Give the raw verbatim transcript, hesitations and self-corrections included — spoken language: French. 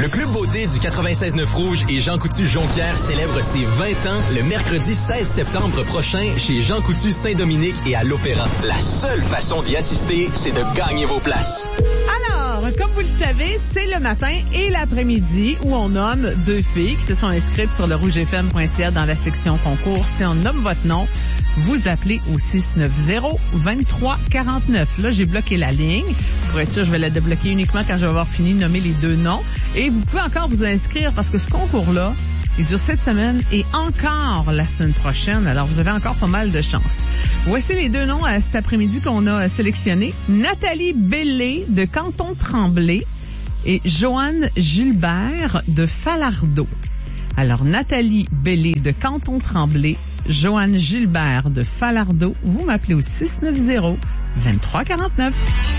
Le Club Beauté du quatre-vingt-seize neuf Rouge et Jean Coutu Jonquière célèbre ses vingt ans le mercredi seize septembre prochain chez Jean Coutu Saint-Dominique et à l'Opéra. La seule façon d'y assister, c'est de gagner vos places. Alors, comme vous le savez, c'est le matin et l'après-midi où on nomme deux filles qui se sont inscrites sur le rouge f m point c a dans la section concours. Si on nomme votre nom, vous appelez au six neuf zéro, deux trois quatre neuf. Là, j'ai bloqué la ligne. Pour être sûr, je vais la débloquer uniquement quand je vais avoir fini de nommer les deux noms. Et vous pouvez encore vous inscrire parce que ce concours-là, il dure cette semaine et encore la semaine prochaine. Alors, vous avez encore pas mal de chance. Voici les deux noms euh, cet après-midi qu'on a sélectionnés. Nathalie Bellé de Canton-Tremblay et Joanne Gilbert de Falardeau. Alors, Nathalie Bellé de Canton-Tremblay, Joanne Gilbert de Falardeau. Vous m'appelez au six neuf zéro, deux trois quatre neuf.